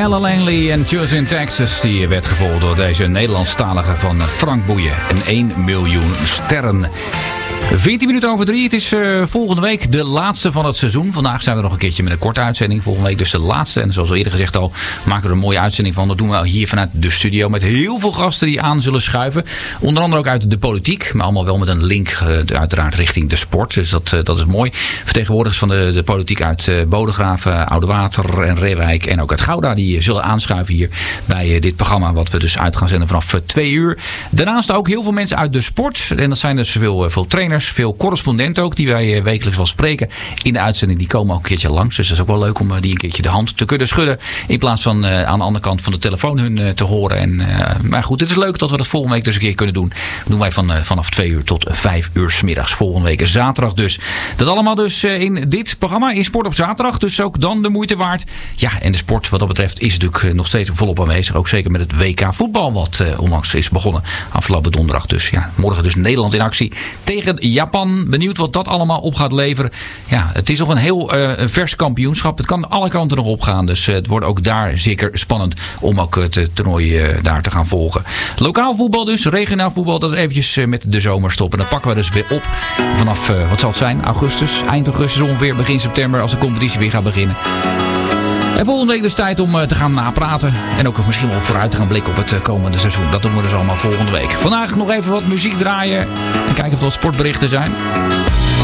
Ella Langley en Choose in Texas. Die werd gevolgd door deze Nederlandstalige van Frank Boeien. En 1 miljoen sterren. 14 minuten over 3. Het is volgende week de laatste van het seizoen. Vandaag zijn we nog een keertje met een korte uitzending. Volgende week dus de laatste. En zoals al eerder gezegd al, maken we er een mooie uitzending van. Dat doen we hier vanuit de studio. Met heel veel gasten die aan zullen schuiven. Onder andere ook uit de politiek. Maar allemaal wel met een link uiteraard richting de sport. Dus dat is mooi. Vertegenwoordigers van de politiek uit Bodegraven, Oudewater en Reewijk. En ook uit Gouda. Die zullen aanschuiven hier bij dit programma. Wat we dus uit gaan zenden vanaf 2 uur. Daarnaast ook heel veel mensen uit de sport. En dat zijn dus veel trainers. Veel correspondenten ook, die wij wekelijks wel spreken in de uitzending. Die komen ook een keertje langs. Dus dat is ook wel leuk om die een keertje de hand te kunnen schudden. In plaats van aan de andere kant van de telefoon hun te horen. Maar goed, het is leuk dat we dat volgende week dus een keer kunnen doen. Dat doen wij vanaf 2 uur tot 5 uur 's middags. Volgende week zaterdag dus. Dat allemaal dus in dit programma in Sport op Zaterdag. Dus ook dan de moeite waard. Ja, en de sport wat dat betreft is natuurlijk nog steeds volop aanwezig. Ook zeker met het WK voetbal wat onlangs is begonnen. Afgelopen donderdag dus. Ja, morgen dus Nederland in actie tegen Japan. Benieuwd wat dat allemaal op gaat leveren. Ja, het is nog een heel vers kampioenschap. Het kan alle kanten nog opgaan. Dus het wordt ook daar zeker spannend om ook het toernooi daar te gaan volgen. Lokaal voetbal dus. Regionaal voetbal. Dat is eventjes met de zomer stoppen. Dan pakken we dus weer op vanaf, wat zal het zijn? Augustus. Eind augustus ongeveer. Begin september als de competitie weer gaat beginnen. En volgende week dus tijd om te gaan napraten. En ook misschien wel vooruit te gaan blikken op het komende seizoen. Dat doen we dus allemaal volgende week. Vandaag nog even wat muziek draaien. En kijken of er wat sportberichten zijn.